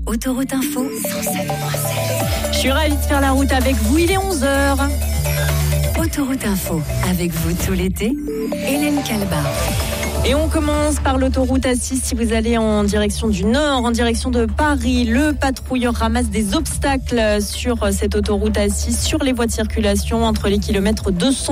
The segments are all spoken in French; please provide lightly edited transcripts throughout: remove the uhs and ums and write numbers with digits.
Autoroute Info 107.7. Je suis ravie de faire la route avec vous, il est 11h. Autoroute Info, avec vous tout l'été, Hélène Calba. Et on commence par l'autoroute A6. Si vous allez en direction du nord, en direction de Paris, le patrouilleur ramasse des obstacles sur cette autoroute A6, sur les voies de circulation entre les kilomètres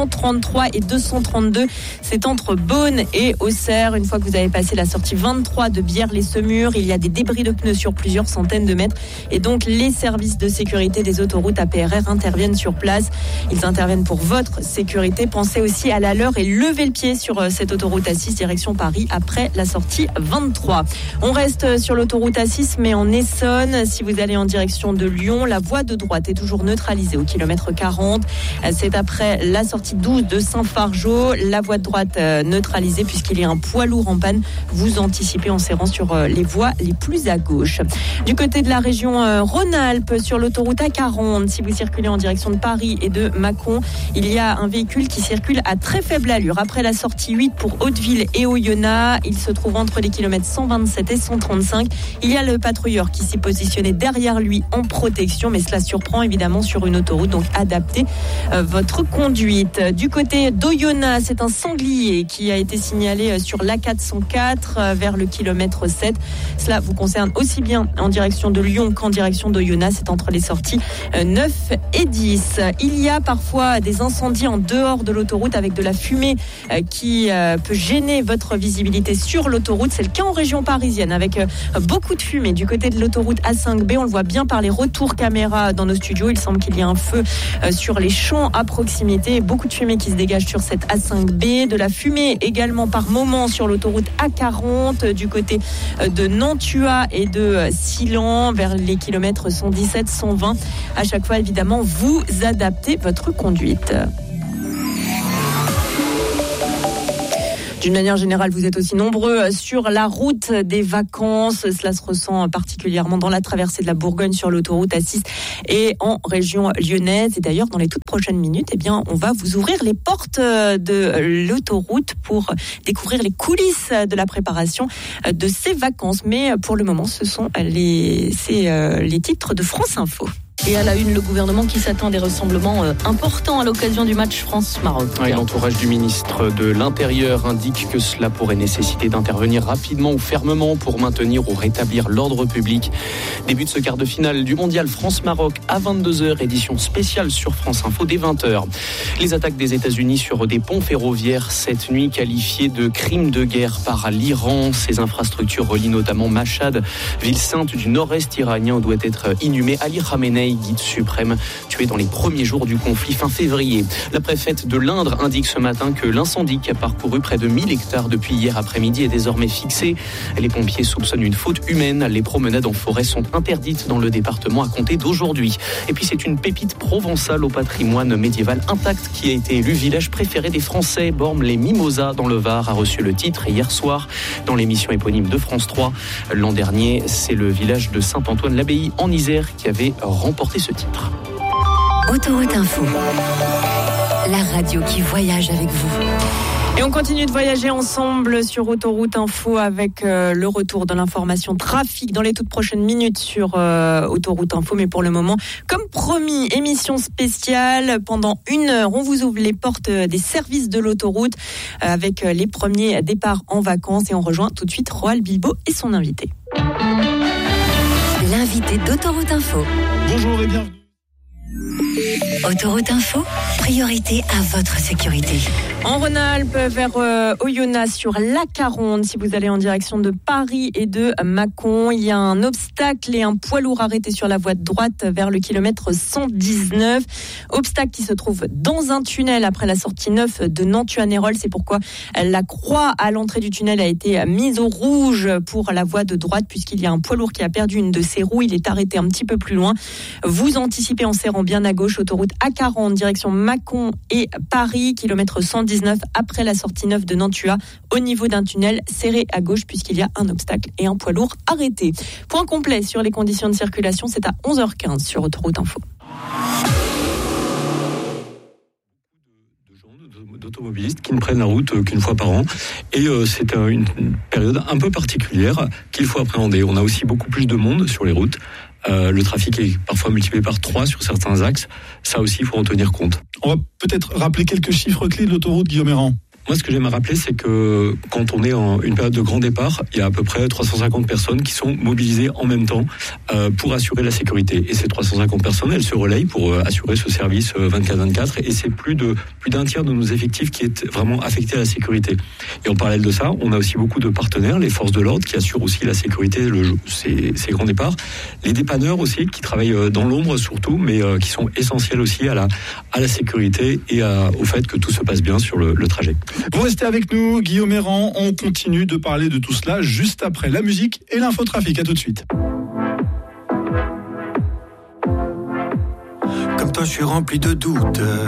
233 et 232. C'est entre Beaune et Auxerre. Une fois que vous avez passé la sortie 23 de Bière-les-Semurs, il y a des débris de pneus sur plusieurs centaines de mètres. Et donc, les services de sécurité des autoroutes APRR interviennent sur place. Ils interviennent pour votre sécurité. Pensez aussi à la leur et levez le pied sur cette autoroute A6, direction Paris après la sortie 23. On reste sur l'autoroute A6 mais en Essonne. Si vous allez en direction de Lyon, la voie de droite est toujours neutralisée au kilomètre 40. C'est après la sortie 12 de Saint-Fargeau. La voie de droite neutralisée puisqu'il y a un poids lourd en panne. Vous anticipez en serrant sur les voies les plus à gauche. Du côté de la région Rhône-Alpes, sur l'autoroute A40, si vous circulez en direction de Paris et de Mâcon, il y a un véhicule qui circule à très faible allure. Après la sortie 8 pour Hauteville et Oyonnax, il se trouve entre les kilomètres 127 et 135. Il y a le patrouilleur qui s'est positionné derrière lui en protection, mais cela surprend évidemment sur une autoroute, donc adaptez votre conduite. Du côté d'Oyonnax, c'est un sanglier qui a été signalé sur l'A404 vers le kilomètre 7. Cela vous concerne aussi bien en direction de Lyon qu'en direction d'Oyonnax. C'est entre les sorties 9 et 10. Il y a parfois des incendies en dehors de l'autoroute avec de la fumée qui peut gêner votre visibilité sur l'autoroute. C'est le cas en région parisienne avec beaucoup de fumée du côté de l'autoroute A5B. On le voit bien par les retours caméra dans nos studios. Il semble qu'il y ait un feu sur les champs à proximité. Beaucoup de fumée qui se dégage sur cette A5B. De la fumée également par moments sur l'autoroute A40 du côté de Nantua et de Silan vers les kilomètres 117, 120. À chaque fois, évidemment, vous adaptez votre conduite. D'une manière générale, vous êtes aussi nombreux sur la route des vacances. Cela se ressent particulièrement dans la traversée de la Bourgogne sur l'autoroute A6 et en région lyonnaise. Et d'ailleurs, dans les toutes prochaines minutes, on va vous ouvrir les portes de l'autoroute pour découvrir les coulisses de la préparation de ces vacances. Mais pour le moment, ce sont les titres de France Info. Et à la une, le gouvernement qui s'attend à des rassemblements importants à l'occasion du match France-Maroc. Oui, l'entourage du ministre de l'Intérieur indique que cela pourrait nécessiter d'intervenir rapidement ou fermement pour maintenir ou rétablir l'ordre public. Début de ce quart de finale du mondial France-Maroc à 22h, édition spéciale sur France Info dès 20h. Les attaques des États-Unis sur des ponts ferroviaires cette nuit qualifiées de crimes de guerre par l'Iran. Ces infrastructures relient notamment Mashhad, ville sainte du nord-est iranien où doit être inhumé Ali Khamenei, guide suprême, tué dans les premiers jours du conflit fin février. La préfète de l'Indre indique ce matin que l'incendie qui a parcouru près de 1000 hectares depuis hier après-midi est désormais fixé. Les pompiers soupçonnent une faute humaine. Les promenades en forêt sont interdites dans le département à compter d'aujourd'hui. Et puis c'est une pépite provençale au patrimoine médiéval intact qui a été élu village préféré des Français. Bormes-les-Mimosas dans le Var a reçu le titre hier soir dans l'émission éponyme de France 3. L'an dernier, c'est le village de Saint-Antoine-l'Abbaye en Isère qui avait remporté ce titre. Autoroute Info, la radio qui voyage avec vous. Et on continue de voyager ensemble sur Autoroute Info avec le retour de l'information trafic dans les toutes prochaines minutes sur Autoroute Info. Mais pour le moment, comme promis, émission spéciale. Pendant 1 heure, on vous ouvre les portes des services de l'autoroute avec les premiers départs en vacances. Et on rejoint tout de suite Roald Bilbo et son invité. L'invité d'Autoroute Info. Bonjour et bienvenue. Autoroute Info, priorité à votre sécurité. En Rhône-Alpes, vers Oyonnax sur l'A40, si vous allez en direction de Paris et de Mâcon, il y a un obstacle et un poids lourd arrêté sur la voie de droite vers le kilomètre 119. Obstacle qui se trouve dans un tunnel après la sortie 9 de Nantua-Nérol. C'est pourquoi la croix à l'entrée du tunnel a été mise au rouge pour la voie de droite puisqu'il y a un poids lourd qui a perdu une de ses roues. Il est arrêté un petit peu plus loin. Vous anticipez en serrant bien à gauche, autoroute A40, direction Mâcon et Paris, kilomètre 119 après la sortie 9 de Nantua, au niveau d'un tunnel serré à gauche puisqu'il y a un obstacle et un poids lourd arrêté. Point complet sur les conditions de circulation, c'est à 11h15 sur Autoroute Info. d'automobilistes qui ne prennent la route qu'une fois par an. Et c'est une période un peu particulière qu'il faut appréhender. On a aussi beaucoup plus de monde sur les routes. Le trafic est parfois multiplié par 3 sur certains axes. Ça aussi, il faut en tenir compte. On va peut-être rappeler quelques chiffres clés de l'autoroute, Guillaume Errand. Moi, ce que j'aime à rappeler, c'est que quand on est en une période de grand départ, il y a à peu près 350 personnes qui sont mobilisées en même temps pour assurer la sécurité. Et ces 350 personnes, elles se relayent pour assurer ce service 24/24. Et c'est plus d'un tiers de nos effectifs qui est vraiment affecté à la sécurité. Et en parallèle de ça, on a aussi beaucoup de partenaires, les forces de l'ordre qui assurent aussi la sécurité, ces grands départs. Les dépanneurs aussi, qui travaillent dans l'ombre surtout, mais qui sont essentiels aussi à la sécurité et au fait que tout se passe bien sur le trajet. Vous restez avec nous, Guillaume Errand. On continue de parler de tout cela juste après la musique et l'infotrafic. À tout de suite. Comme toi, je suis rempli de doutes.